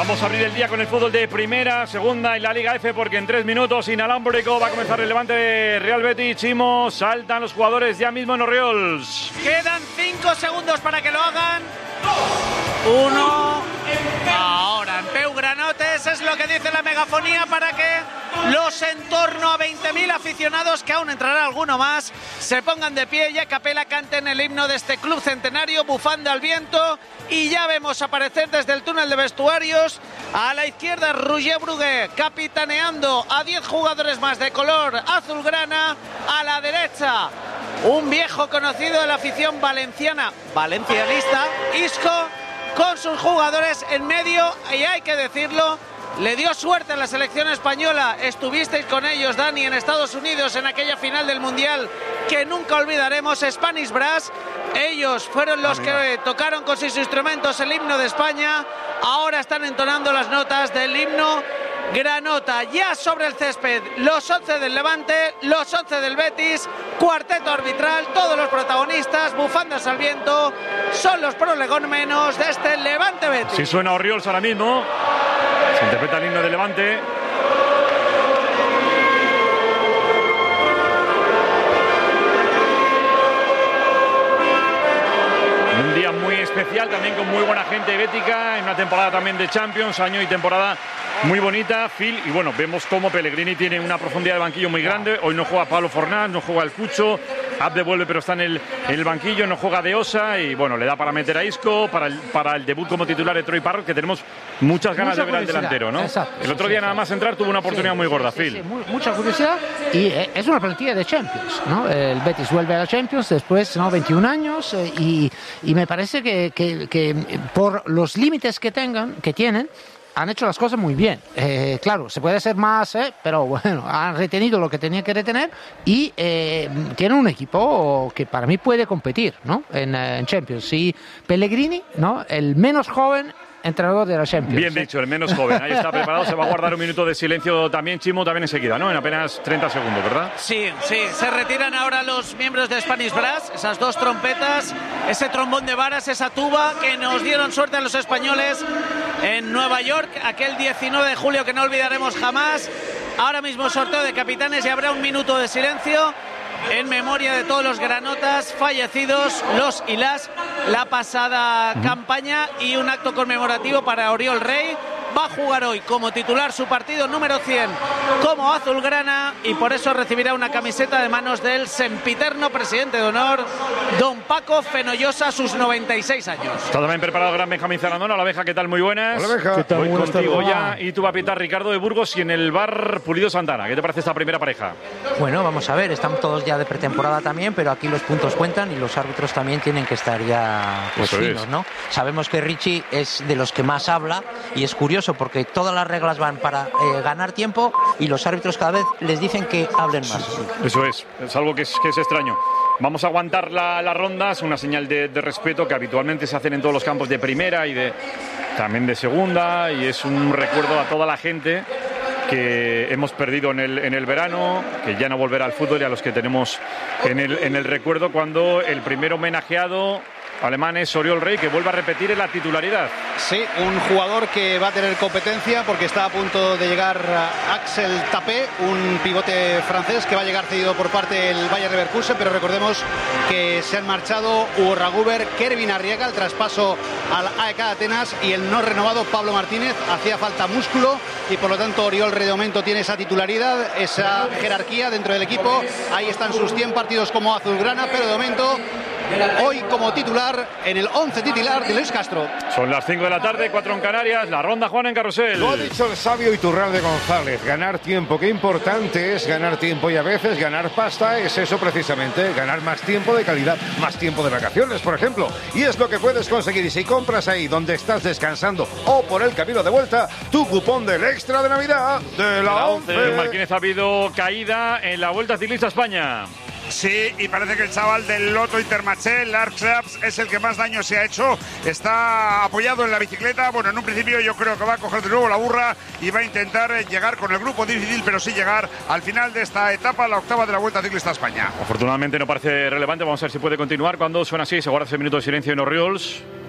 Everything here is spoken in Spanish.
Vamos a abrir el día con el fútbol de primera, segunda y la Liga F, porque en 3 minutos inalámbrico va a comenzar el Levante de Real Betis. Chimo, saltan los jugadores ya mismo en Orriols. Quedan 5 segundos para que lo hagan. 1. Ahora en Peu Granotes es lo que dice la megafonía para que los en torno a 20.000 aficionados, que aún entrará alguno más, se pongan de pie y a capela canten el himno de este club centenario, bufando al viento. Y ya vemos aparecer desde el túnel de vestuarios a la izquierda Roger Brugué capitaneando a 10 jugadores más de color azulgrana. A la derecha un viejo conocido de la afición valencianista, Isco, con sus jugadores en medio. Y hay que decirlo, le dio suerte en la selección española. Estuvisteis con ellos, Dani, en Estados Unidos en aquella final del Mundial que nunca olvidaremos, Spanish Brass. Ellos fueron los que tocaron con sus instrumentos el himno de España. Ahora están entonando las notas del himno Granota. Ya sobre el césped los 11 del Levante, los 11 del Betis, cuarteto arbitral, todos los protagonistas, bufandas al viento, son los prolegómenos de este Levante Betis. Si suena Orriols ahora mismo, se interpreta el himno del Levante. Un día muy especial, también con muy buena gente bética, en una temporada también de Champions, año y temporada muy bonita, Phil, y bueno, vemos cómo Pellegrini tiene una profundidad de banquillo muy grande. Hoy no juega Pablo Fornás, no juega el Cucho, Abde vuelve pero está en el banquillo, no juega De Osa, y bueno, le da para meter a Isco, para el debut como titular de Troy Parrott, que tenemos muchas ganas de ver al delantero, ¿no? Exacto, el otro día nada más entrar tuvo una oportunidad muy gorda, Phil. Mucha curiosidad, y es una plantilla de Champions, ¿no? El Betis vuelve a la Champions después, ¿no? 21 años, y me parece que por los límites que tienen, han hecho las cosas muy bien. Claro, se puede hacer más, pero bueno, han retenido lo que tenían que retener y tienen un equipo que para mí puede competir, ¿no? en Champions. Y Pellegrini, ¿no? El menos joven entrenador de la Champions. Bien dicho, el menos joven. Ahí está preparado. Se va a guardar un minuto de silencio también, Chimo, también enseguida, ¿no? En apenas 30 segundos, ¿verdad? Sí. Se retiran ahora los miembros de Spanish Brass, esas dos trompetas, ese trombón de varas, esa tuba que nos dieron suerte a los españoles en Nueva York, aquel 19 de julio que no olvidaremos jamás. Ahora mismo sorteo de capitanes y habrá un minuto de silencio en memoria de todos los granotas fallecidos, los y las, la pasada campaña, y un acto conmemorativo para Oriol Rey. Va a jugar hoy como titular su partido número 100 como azulgrana, y por eso recibirá una camiseta de manos del sempiterno presidente de honor, don Paco Fenollosa, a sus 96 años. Está también preparado el gran Benjamín Zarandona. Hola, Benja, ¿qué tal? Muy buenas. Hola, Benja. ¿Qué tal? Voy Buenas contigo tardes. ya, y tú vas a pitar Ricardo de Burgos y en el bar Pulido Santana. ¿Qué te parece esta primera pareja? Bueno, vamos a ver, están todos ya de pretemporada también, pero aquí los puntos cuentan y los árbitros también tienen que estar ya pues finos, ¿no? Sabemos que Richie es de los que más habla, y es curioso porque todas las reglas van para ganar tiempo y los árbitros cada vez les dicen que hablen más. Eso es algo que es extraño. Vamos a aguantar la ronda, es una señal de respeto que habitualmente se hacen en todos los campos de primera y también de segunda, y es un recuerdo a toda la gente que hemos perdido en el verano, que ya no volverá al fútbol, y a los que tenemos en el recuerdo cuando el primer homenajeado alemán es Oriol Rey, que vuelve a repetir en la titularidad. Sí, un jugador que va a tener competencia porque está a punto de llegar Axel Tapé, un pivote francés que va a llegar cedido por parte del Bayer Leverkusen, pero recordemos que se han marchado Hugo Raguber, Kervin Arriaga, el traspaso al AEK Atenas, y el no renovado Pablo Martínez. Hacía falta músculo y por lo tanto Oriol Rey de momento tiene esa titularidad, esa jerarquía dentro del equipo. Ahí están sus 100 partidos como azulgrana, pero de momento hoy como titular en el 11 titular de Luis Castro. Son las 5 de la tarde, 4 en Canarias. La ronda, Juan, en Carrusel. Lo ha dicho el sabio Iturralde González: ganar tiempo. Qué importante es ganar tiempo, y a veces ganar pasta es eso precisamente, ganar más tiempo de calidad, más tiempo de vacaciones, por ejemplo. Y es lo que puedes conseguir, y si compras ahí donde estás descansando o por el camino de vuelta, tu cupón del extra de Navidad de la 11. Martínez, ha habido caída en la Vuelta Ciclista a España. Sí, y parece que el chaval del Lotto Intermarché, Lark Claps, es el que más daño se ha hecho. Está apoyado en la bicicleta. Bueno, en un principio yo creo que va a coger de nuevo la burra y va a intentar llegar con el grupo difícil, pero sí llegar al final de esta etapa, la octava de la Vuelta Ciclista a España. Afortunadamente no parece relevante. Vamos a ver si puede continuar. Cuando suena así, se guarda ese minuto de silencio en Orriols.